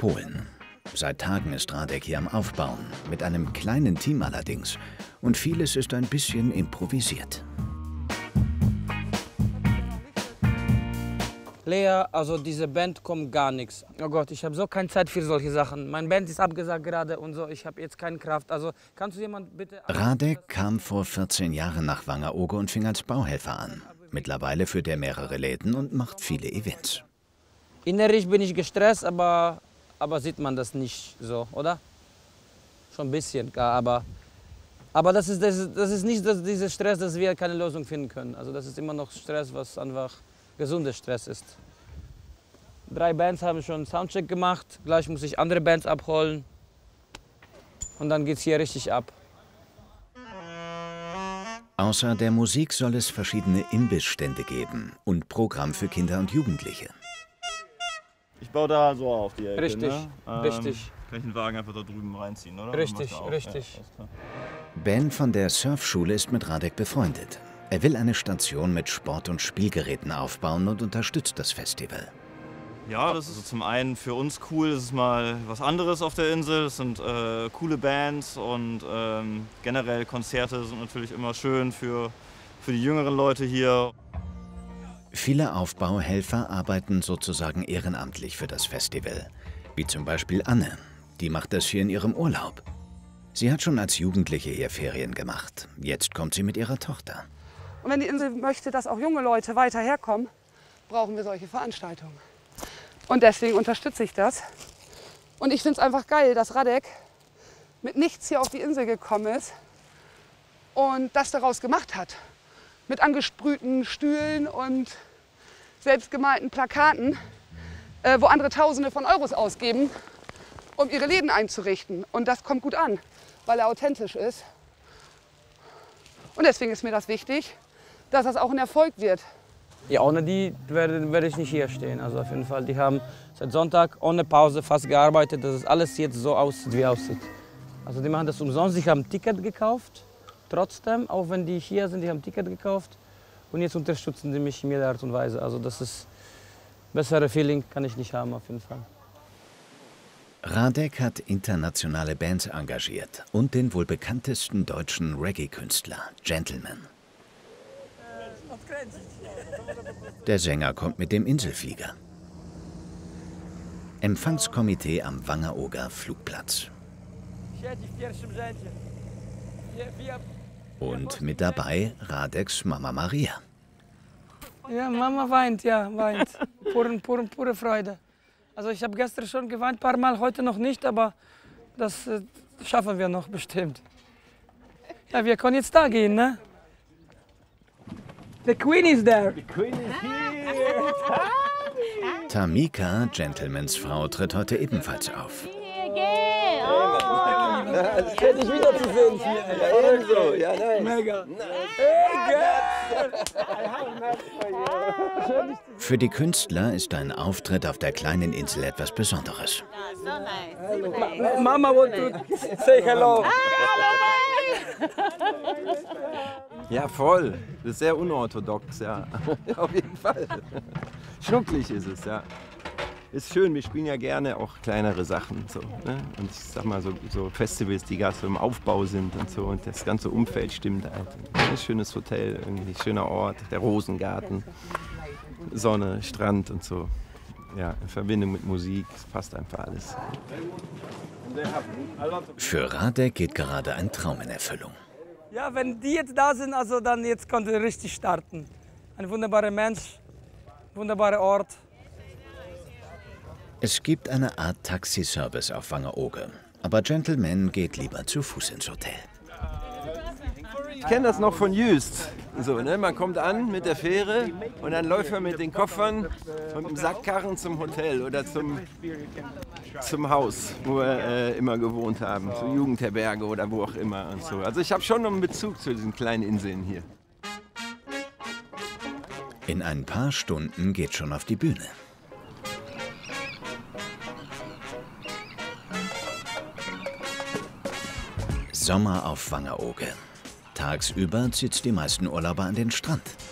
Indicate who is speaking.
Speaker 1: Polen. Seit Tagen ist Radek hier am Aufbauen, mit einem kleinen Team allerdings. Und vieles ist ein bisschen improvisiert.
Speaker 2: Lea, also diese Band kommt gar nichts. Oh Gott, ich habe so keine Zeit für solche Sachen. Meine Band ist abgesagt gerade und so, ich habe jetzt keine Kraft. Also kannst du jemand bitte...
Speaker 1: Radek kam vor 14 Jahren nach Wangerooge und fing als Bauhelfer an. Mittlerweile führt er mehrere Läden und macht viele Events.
Speaker 2: Innerlich bin ich gestresst, aber sieht man das nicht so, oder? Schon ein bisschen, klar, aber das ist nicht dieser Stress, dass wir keine Lösung finden können. Also das ist immer noch Stress, was einfach gesunder Stress ist. 3 Bands haben schon einen Soundcheck gemacht, gleich muss ich andere Bands abholen und dann geht's hier richtig ab.
Speaker 1: Außer der Musik soll es verschiedene Imbissstände geben und Programm für Kinder und Jugendliche.
Speaker 3: Ich baue da so auf die Ecke,
Speaker 2: Richtig,
Speaker 3: ne?
Speaker 2: richtig.
Speaker 3: Kann ich den Wagen einfach da drüben reinziehen, oder?
Speaker 2: Richtig, richtig.
Speaker 3: Ja,
Speaker 1: Ben von der Surfschule ist mit Radek befreundet. Er will eine Station mit Sport- und Spielgeräten aufbauen und unterstützt das Festival.
Speaker 3: ja, das ist zum einen für uns cool, es ist mal was anderes auf der Insel. Es sind coole Bands und generell Konzerte sind natürlich immer schön für die jüngeren Leute hier.
Speaker 1: Viele Aufbauhelfer arbeiten sozusagen ehrenamtlich für das Festival. Wie zum Beispiel Anne. Die macht das hier in ihrem Urlaub. Sie hat schon als Jugendliche hier Ferien gemacht. Jetzt kommt sie mit ihrer Tochter.
Speaker 4: Und wenn die Insel möchte, dass auch junge Leute weiter herkommen, brauchen wir solche Veranstaltungen. Und deswegen unterstütze ich das. Und ich finde es einfach geil, dass Radek mit nichts hier auf die Insel gekommen ist und das daraus gemacht hat. Mit angesprühten Stühlen und selbstgemalten Plakaten, wo andere Tausende von Euros ausgeben, um ihre Läden einzurichten. Und das kommt gut an, weil er authentisch ist. Und deswegen ist mir das wichtig, dass das auch ein Erfolg wird.
Speaker 2: Ja, ohne die werde ich nicht hier stehen. Also auf jeden Fall, die haben seit Sonntag ohne Pause fast gearbeitet, dass es alles jetzt so aussieht, wie es aussieht. Also die machen das umsonst, die haben ein Ticket gekauft. Trotzdem, auch wenn die hier sind, die haben ein Ticket gekauft. Und jetzt unterstützen die mich in jeder Art und Weise. Also das ist bessere Feeling kann ich nicht haben, auf jeden Fall.
Speaker 1: Radek hat internationale Bands engagiert und den wohl bekanntesten deutschen Reggae-Künstler, Gentleman. Der Sänger kommt mit dem Inselflieger. Empfangskomitee am Wangerooger Flugplatz. Und mit dabei Radeks Mama Maria.
Speaker 2: Ja, Mama weint, ja, weint. Pure Freude. Also ich habe gestern schon geweint, ein paar Mal, heute noch nicht, aber das schaffen wir noch bestimmt. Ja, wir können jetzt da gehen, ne? The Queen is there. The Queen is here.
Speaker 1: Tamika, Gentlemans Frau, tritt heute ebenfalls auf.
Speaker 2: Schön, dich wiederzusehen hier.
Speaker 5: Ja, ebenso. Ja, nice.
Speaker 2: Mega. Hey, girl.
Speaker 1: Für die Künstler ist ein Auftritt auf der kleinen Insel etwas Besonderes.
Speaker 2: Mama want to say hello.
Speaker 5: Ja, voll. Das ist sehr unorthodox, ja. Auf jeden Fall. Schnucklig ist es, ja. Ist schön, wir spielen ja gerne auch kleinere Sachen. So, ne? Und ich sag mal, so Festivals, die gerade so im Aufbau sind und so. Und das ganze Umfeld stimmt halt. Ein schönes Hotel, irgendwie schöner Ort, der Rosengarten, Sonne, Strand und so. Ja, in Verbindung mit Musik, es passt einfach alles.
Speaker 1: Für Radek geht gerade ein Traum in Erfüllung.
Speaker 2: Ja, wenn die jetzt da sind, also dann jetzt konnte er richtig starten. Ein wunderbarer Mensch, wunderbarer Ort.
Speaker 1: Es gibt eine Art Taxiservice auf Wangerooge, aber Gentleman geht lieber zu Fuß ins Hotel.
Speaker 5: Ich kenne das noch von Jüst. So, ne? Man kommt an mit der Fähre und dann läuft man mit den Koffern und dem Sackkarren zum Hotel oder zum Haus, wo wir immer gewohnt haben, zur Jugendherberge oder wo auch immer und so. Also ich habe schon noch einen Bezug zu diesen kleinen Inseln hier.
Speaker 1: In ein paar Stunden geht schon auf die Bühne. Sommer auf Wangerooge. Tagsüber zieht's die meisten Urlauber an den Strand.